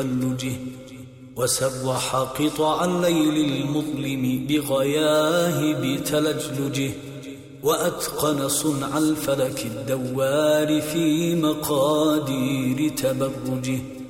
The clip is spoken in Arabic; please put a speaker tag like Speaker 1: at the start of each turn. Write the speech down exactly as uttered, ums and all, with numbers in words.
Speaker 1: تخلجه، وسرح قطع الليل المظلم بغياهب تلجلجه، وأتقن صنع الفلك الدوار في مقادير تبرجه.